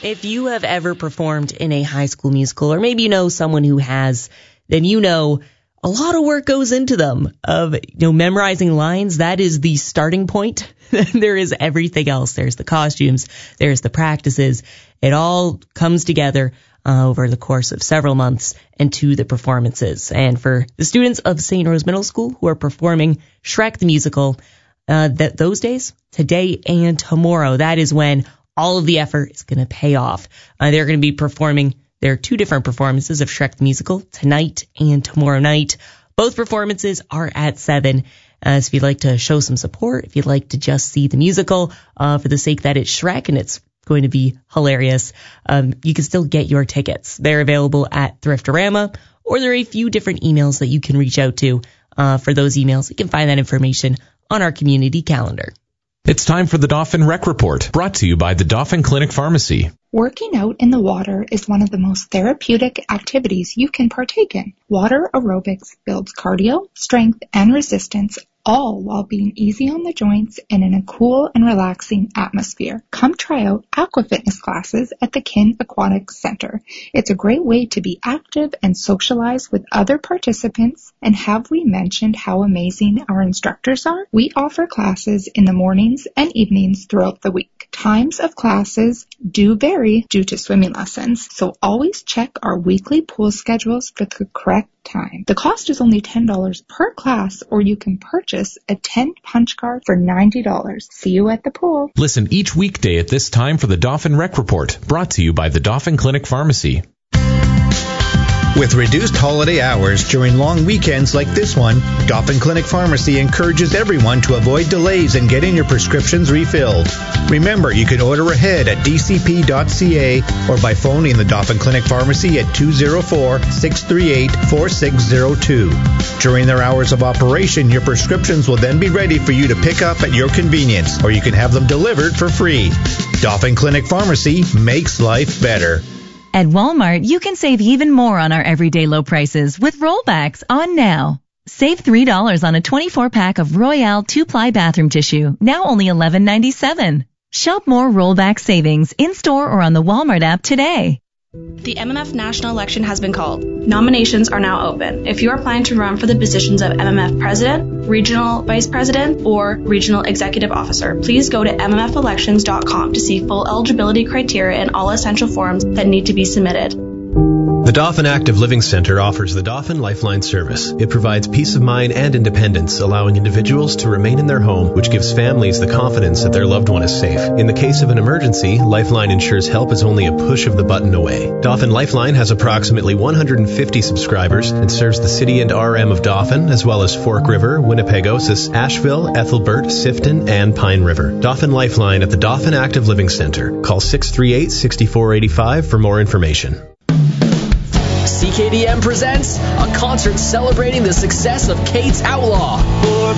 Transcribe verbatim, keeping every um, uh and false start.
If you have ever performed in a high school musical, or maybe you know someone who has, then you know a lot of work goes into them. Of you know, memorizing lines, that is the starting point. There is everything else. There's the costumes, there's the practices. It all comes together uh, over the course of several months into the performances. And for the students of Saint Rose Middle School who are performing Shrek the Musical, uh, that those days, today and tomorrow, that is when all of the effort is going to pay off. Uh, they're going to be performing their two different performances of Shrek the Musical tonight and tomorrow night. Both performances are at seven. Uh, so if you'd like to show some support, if you'd like to just see the musical uh, for the sake that it's Shrek and it's going to be hilarious, um, you can still get your tickets. They're available at Thriftorama, or there are a few different emails that you can reach out to. Uh, for those emails, you can find that information on our community calendar. It's time for the Dauphin Rec Report, brought to you by the Dauphin Clinic Pharmacy. Working out in the water is one of the most therapeutic activities you can partake in. Water aerobics builds cardio, strength, and resistance, all while being easy on the joints and in a cool and relaxing atmosphere. Come try out aqua fitness classes at the Kin Aquatic Center. It's a great way to be active and socialize with other participants. And have we mentioned how amazing our instructors are? We offer classes in the mornings and evenings throughout the week. Times of classes do vary due to swimming lessons, so always check our weekly pool schedules for the correct time. The cost is only ten dollars per class, or you can purchase a ten punch card for ninety dollars. See you at the pool. Listen each weekday at this time for the Dauphin Rec Report, brought to you by the Dauphin Clinic Pharmacy. With reduced holiday hours during long weekends like this one, Dauphin Clinic Pharmacy encourages everyone to avoid delays in getting your prescriptions refilled. Remember, you can order ahead at d c p dot c a or by phoning the Dauphin Clinic Pharmacy at two oh four, six three eight, four six oh two. During their hours of operation, your prescriptions will then be ready for you to pick up at your convenience, or you can have them delivered for free. Dauphin Clinic Pharmacy makes life better. At Walmart, you can save even more on our everyday low prices with rollbacks on now. Save three dollars on a twenty-four pack of Royale two-ply bathroom tissue, now only eleven ninety-seven. Shop more rollback savings in-store or on the Walmart app today. The M M F national election has been called. Nominations are now open. If you are planning to run for the positions of M M F President, Regional Vice President, or Regional Executive Officer, please go to m m f elections dot com to see full eligibility criteria and all essential forms that need to be submitted. The Dauphin Active Living Center offers the Dauphin Lifeline service. It provides peace of mind and independence, allowing individuals to remain in their home, which gives families the confidence that their loved one is safe. In the case of an emergency, Lifeline ensures help is only a push of the button away. Dauphin Lifeline has approximately one hundred fifty subscribers and serves the city and R M of Dauphin, as well as Fork River, Winnipegosis, Asheville, Ethelbert, Sifton, and Pine River. Dauphin Lifeline at the Dauphin Active Living Center. Call six three eight, six four eight five for more information. C K D M presents a concert celebrating the success of Kate's Outlaw.